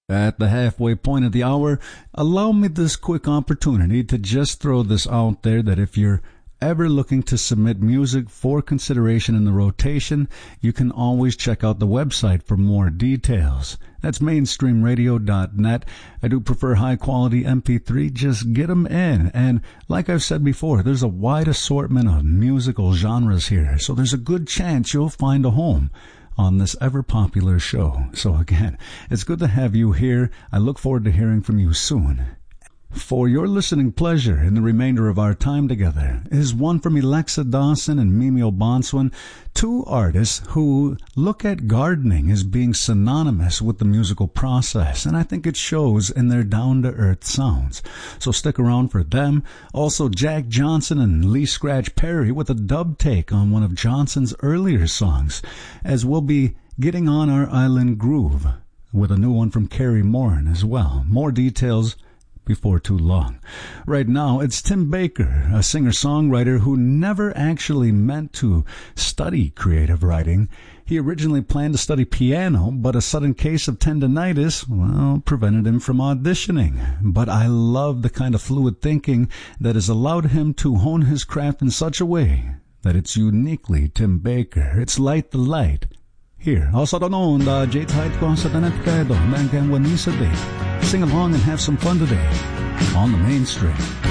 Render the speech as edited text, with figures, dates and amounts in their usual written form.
At the halfway point of the hour, allow me this quick opportunity to just throw this out there that if you're ever looking to submit music for consideration in the rotation, you can always check out the website for more details. That's mainstreamradio.net. I do prefer high-quality MP3. Just get them in. And like I've said before, there's a wide assortment of musical genres here, so there's a good chance you'll find a home on this ever-popular show. So again, it's good to have you here. I look forward to hearing from you soon. For your listening pleasure in the remainder of our time together is one from Alexa Dawson and Mimi Obanswan, two artists who look at gardening as being synonymous with the musical process, and I think it shows in their down-to-earth sounds. So stick around for them. Also, Jack Johnson and Lee Scratch Perry with a dub take on one of Johnson's earlier songs, as we'll be getting on our island groove with a new one from Carrie Morin as well. More details before too long. Right now, it's Tim Baker, a singer-songwriter who never actually meant to study creative writing. He originally planned to study piano, but a sudden case of tendinitis, prevented him from auditioning. But I love the kind of fluid thinking that has allowed him to hone his craft in such a way that it's uniquely Tim Baker. It's Light the Light. Here, also the known the Jade Height ko sa tanan kado, man kan wanisa day. Sing along and have some fun today on the Mainstream.